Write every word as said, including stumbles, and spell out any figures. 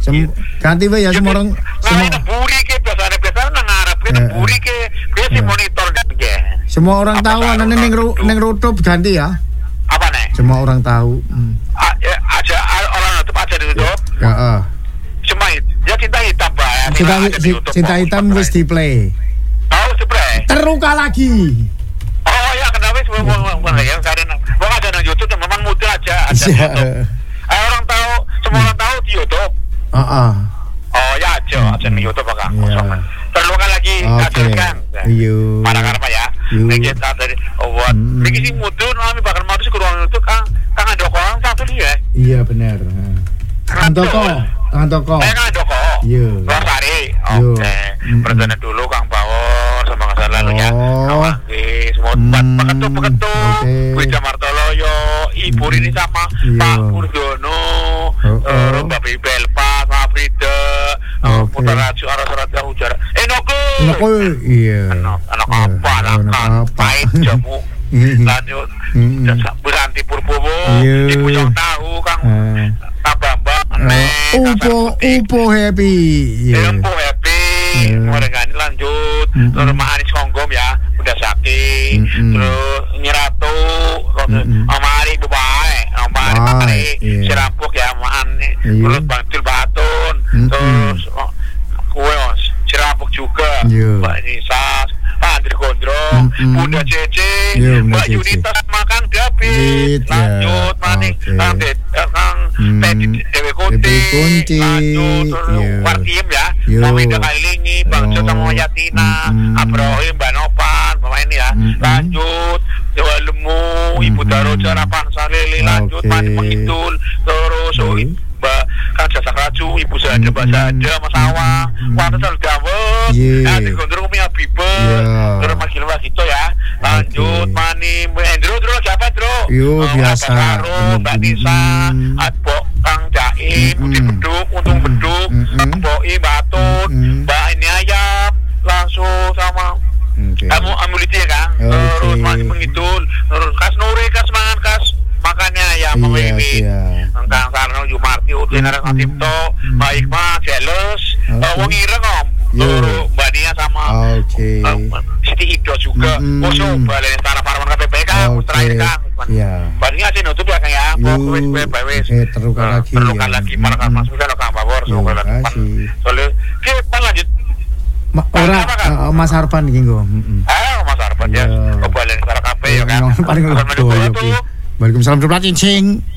Sem- ganti wae ya semua orang semua buri ke biasane biasane nang ngarep ke buri ke biasa monitor kan ge. Semua orang tahu anane ning ning YouTube ganti ya. Apa nih? Semua orang tahu. Hmm. Aja orang YouTube aja di YouTube. Heeh. Cuma ya cinta hitam Pak ya. Cinta, cinta hitam wis di play. Oh, di play. Terluka lagi. Oh ya kenapa sih bukan ya karena bukan ada di YouTube memang mudah aja ada YouTube. Eh, orang tahu semua orang tahu di YouTube. Heeh. Oh ya aja aja di YouTube Kang. Terluka lagi hasilkan. Iya. Para karena ya. Nek kita dari buat iki sing mudun kami bakal mau sih kurang itu Kang. Kang ada orang satu dia. Iya benar. Kang Toko, Kang Toko. Eh Kang Toko. Iya. Rosari. Oke. Pertanyaan dulu Kang Bawor sama Kang Lalu ya. Oke, semua peketu peketu. Wija Martoloyo, Ibu Rini sama Pak Purdono, Mbak Bibel, Pak Frida, Putra Raju Aras Raja Ujar. Eh Noko. Noko iya. Anak apa? Anak pahit jamu. Lanjut. Beranti Purbowo, Ibu yang tahu Kang. Tabambang, Upo, Upo happy. Upo happy. Mereka ini lanjut. Terus Mak Anis Konggom ya, udah sakit. Terus Nyiratu, Om Ari Bubai, Om Ari Pakri, Sirampuk ya, Mak Ani. Terus Bang Cil Batun. Terus kue Sirampuk juga. Mbak Nisa, Pak Andri Gondrong, Bunda Cece, Mbak Yunita makan David. Lanjut maning Kang Kang Teddy Dewi Kunti. Lanjut Wartiem ya. Mami Kailingi, Bang Jota Moyatina, Abrahim, Mbak Nopan, pemain ini ya. Lanjut Jawa Lemu, Ibu Daro Jarapan Salili. Lanjut Mani Pengidul. Terus Mbak Kang Jasa Raju, Ibu Sada, Mbak Sada, Mas Awang, Wanda Sal Dawet, Nanti Gondrong Umi Habibel, terus Mas Gilwa gitu ya. Lanjut Mani Endro, Endro lagi apa Endro? Yo biasa. Mbak Nisa, Adbo Kang Jaim, Putih Beduk, Untung Beduk, Mbok I Batun, Mbak Ini Ayam, langsung sama kamu Amuliti ya Kang. Terus Mani Pengidul, terus Kas Nuri, Kas Mangan, Kas makanya ya memimpin Kang Sarno Jumarti Udin Arang Tipto Mbak Iqbal Jealous wong ireng om Mbak Nia sama Siti Ido juga Poso balen Stara Farman K P P K terakhir Kang Mbak Nia sih nutup ya Kang ya wis wis eh terluka lagi terluka lagi para Kang Mas Musa Kang Bawor semoga soalnya kita lanjut ora Mas Arpan iki nggo ah Mas Arpan ya balen Stara K P ya Kang paling Waalaikumsalam warahmatullahi wabarakatuh.